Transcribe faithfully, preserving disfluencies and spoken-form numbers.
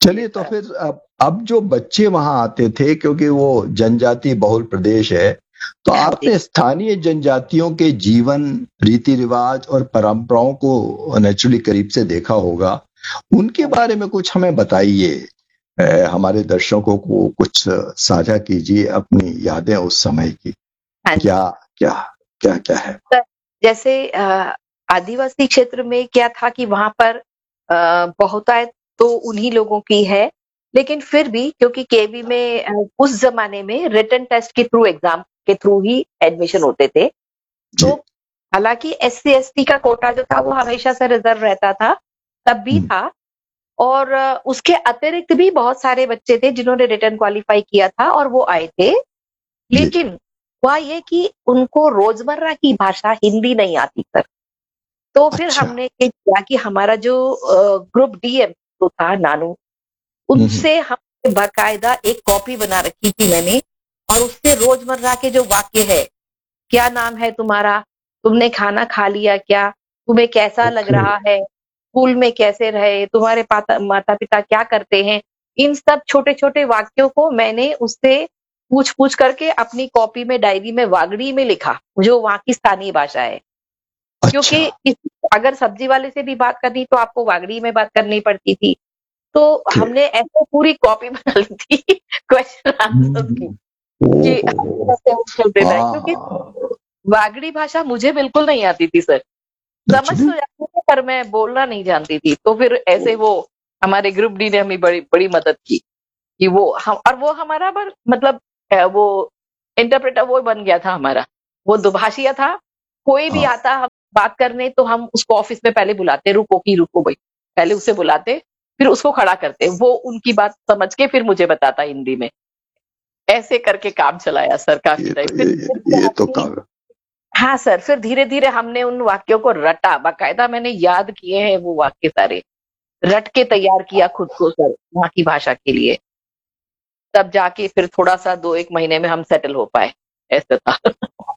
चलिए तो फिर अब अब जो बच्चे वहां आते थे, क्योंकि वो जनजाति बहुल प्रदेश है, तो हाँ जी। आपने स्थानीय जनजातियों के जीवन, रीति रिवाज और परंपराओं को नेचुरली करीब से देखा होगा। उनके बारे में कुछ हमें बताइए। अ, हमारे दर्शकों को कुछ साझा कीजिए अपनी यादें उस समय की। हाँ जी। क्या क्या क्या क्या है? सर, जैसे अ, आदिवासी क्षेत्र में क्या था कि वहाँ पर अ, बहुतायत तो उन्हीं लोगों की है, लेकिन फिर भी क्योंकि केवी में अ, उस ज़माने में रिटन टेस्ट के थ्रू एग्ज़ाम के थ्रू ही एडमिशन होते थे। तो जी। हालाँकि एससी, एसटी का कोटा जो था वो हमेशा से रिज़र्व रहता था, तब भी हम्म, था और अ, उसके अतिरिक्त भी बहुत सारे बच्चे थे जिन्होंने रिटन क्वालीफाई किया था और वो आए थे। जी। लेकिन हुआ ये कि उनको रोज़मर्रा की भाषा हिंदी नहीं आती सर। तो फिर अच्छा। हमने ये किया कि हमारा जो अ, ग्रुप डीएम जो था नानू, हम्म, हम्म, उनसे हमने बाकायदा एक कॉपी बना रखी थी मैंने और उससे रोज़मर्रा के जो वाक्य है, क्या नाम है तुम्हारा? तुमने खाना खा लिया क्या? तुम्हें कैसा लग ओके। रहा है? स्कूल में कैसे रहे? तुम्हारे पाता माता-पिता क्या करते हैं? इन सब छोटे-छोटे वाक्यों को मैंने उससे पूछ-पूछ करके अपनी कॉपी में, डायरी में वागड़ी में लिखा, जो वहाँ की स्थानीय भाषा है। अच्छा। क्योंकि इस अगर सब्जी वाले से भी बात करनी तो आपको वागड़ी में बात करनी पड़ती थी। तो ओके। हमने ऐसे पूरी कॉपी बना ली थी क्वेश्चन आंसर्स की हम्म, कि ओहो। चलते थे क्योंकि हाँ। वागड़ी भाषा मुझे बिल्कुल नहीं आती थी सर। समझ नेचुरली। तो जाती थी पर मैं बोलना नहीं जानती थी। तो फिर ऐसे वो हमारे ग्रुप डी ने हमें बड़ी बड़ी मदद की कि वो हम और वो हमारा पर मतलब अ, वो इंटरप्रेटर वो बन गया था हमारा। वो दुभाषिया था। कोई भी हाँ। आता हम बात करने तो हम उसको ऑफिस में पहले बुलाते, रुको कि रुको भई। पहले उसे बुलाते, फिर उसको खड़ा करते। वो उनकी बात समझ के फिर मुझे बताता हिंदी में। ऐसे करके काम चलाया सर काफ़ी ये टाइम। तो फिर ये धीरे-धीरे ये, ये तो हमने काम। हाँ सर, फिर धीरे-धीरे हमने उन वाक्यों को रटा, बाकायदा मैंने याद किए हैं वो वाक्य सारे। रट के तैयार किया खुद को सर, वहाँ की भाषा के लिए। तब जाके फिर थोड़ा-सा दो एक महीने में हम सेटल हो पाए, ऐसा था।